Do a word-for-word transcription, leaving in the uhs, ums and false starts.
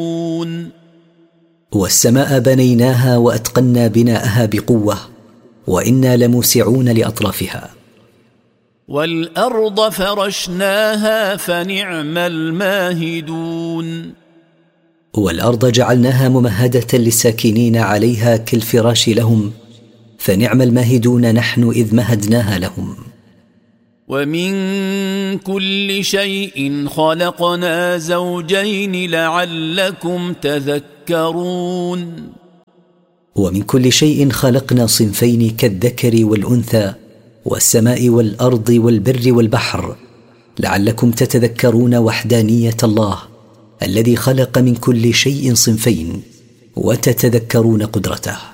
والسماء بنيناها وأتقنا بناءها بقوة وإنا لموسعون لأطرافها. والأرض فرشناها فنعم الماهدون. والأرض جعلناها ممهدة للساكنين عليها كالفراش لهم، فنعم الماهدون نحن إذ مهدناها لهم. ومن كل شيء خلقنا زوجين لعلكم تذكرون. ومن كل شيء خلقنا صنفين كالذكر والأنثى، والسماء والأرض والبر والبحر، لعلكم تتذكرون وحدانية الله الذي خلق من كل شيء صنفين وتتذكرون قدرته.